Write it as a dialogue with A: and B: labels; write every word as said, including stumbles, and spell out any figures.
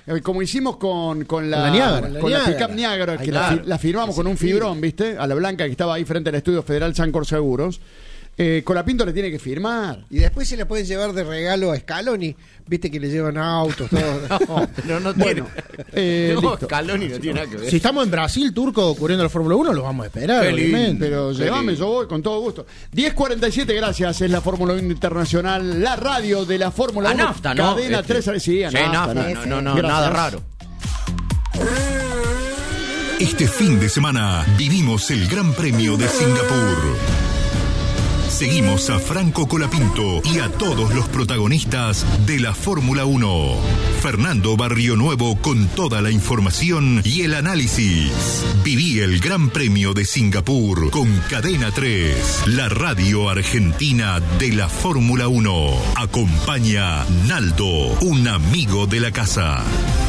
A: Eh, como hicimos con, con la,
B: Con la Niágara.
A: con la,
B: Niágara.
A: pick-up Niágara, que
B: Ahí
A: la,
B: claro.
A: la firmamos
B: Ese
A: con un
B: fibra.
A: fibrón, ¿viste? A la Blanca, que estaba ahí frente al Estudio Federal Sancor Seguros. Eh, Colapinto le tiene que firmar.
C: Y después se la pueden llevar de regalo a Scaloni. Viste que le llevan autos, todo.
D: No, no, no tiene.
A: Eh,
D: no,
A: listo.
D: Scaloni no tiene nada que ver.
B: Si estamos en Brasil, Turco, cubriendo la Fórmula uno, los vamos a esperar,
D: Qué lindo.
B: obviamente.
A: Pero
D: Qué
A: llévame,
D: lindo.
A: yo voy con todo gusto. diez cuarenta y siete, gracias. Es la Fórmula uno Internacional, la radio de la Fórmula
D: A
A: uno.
D: nafta, ¿no?
A: Cadena
D: Este.
A: tres. Sí, a
D: Sí,
A: nafta,
D: nafta,
A: nafta.
D: no, no, no,
A: Gracias.
D: nada raro.
E: Este fin de semana vivimos el Gran Premio de Singapur. Seguimos a Franco Colapinto y a todos los protagonistas de la Fórmula uno. Fernando Barrionuevo con toda la información y el análisis. Viví el Gran Premio de Singapur con Cadena tres, la radio argentina de la Fórmula uno. Acompaña Naldo, un amigo de la casa.